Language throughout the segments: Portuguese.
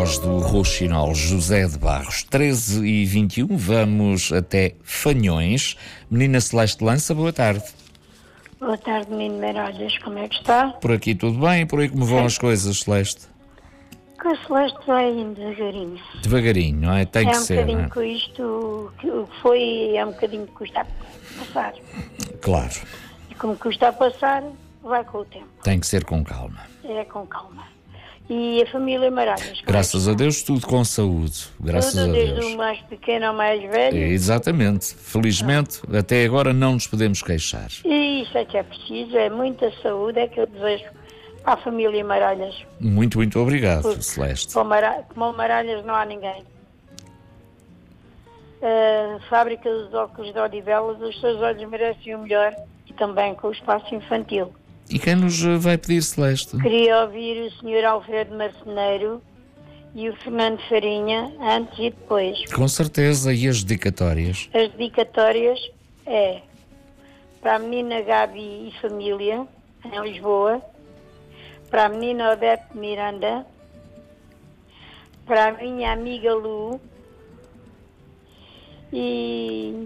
voz do Rouxinol José de Barros. 13h21, vamos até Fanhões. Menina Celeste Lança, boa tarde. Boa tarde, menino Marolhas, como é que está? Por aqui tudo bem? Por aí como vão as coisas, Celeste? Com a Celeste vai indo devagarinho. Devagarinho, não é? Tem que ser, É um bocadinho não é? com isto, o que foi, é um bocadinho que custa a passar. Claro, E como custa a passar, vai com o tempo. tem que ser com calma. É com calma. E a família Marolhas? Graças a Deus, tudo com saúde. Graças Tudo, a desde Deus. o mais pequeno ao mais velho. Exatamente. Felizmente, até agora não nos podemos queixar. E isso é que é preciso, é muita saúde, é que eu desejo para a família Marolhas. Muito, muito obrigado, Porque Celeste. como o Marolhas não há ninguém. A fábrica dos óculos de Odivelas, os seus olhos merecem o melhor, e também com o espaço infantil. E quem nos vai pedir, Celeste? Queria ouvir o Sr. Alfredo Marceneiro e o Fernando Farinha antes e depois. Com certeza, e as dedicatórias? As dedicatórias é para a menina Gabi e família, em Lisboa, para a menina Odete Miranda, para a minha amiga Lu e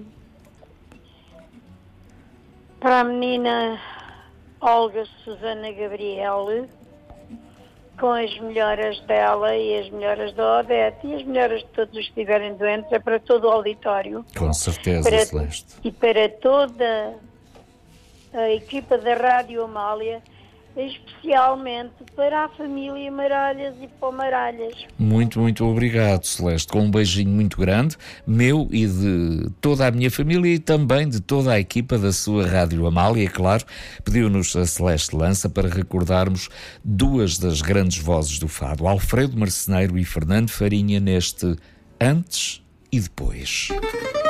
para a menina Olga Susana Gabriel, com as melhoras dela e as melhoras da Odete e as melhoras de todos os que estiverem doentes, é para todo o auditório. Com certeza, Celeste. E para toda a equipa da Rádio Amália, especialmente para a família Maralhas e Pomaralhas. Muito, muito obrigado, Celeste. Com um beijinho muito grande, meu e de toda a minha família e também de toda a equipa da sua Rádio Amália, claro. Pediu-nos a Celeste Lança para recordarmos duas das grandes vozes do fado, Alfredo Marceneiro e Fernando Farinha, neste Antes e Depois.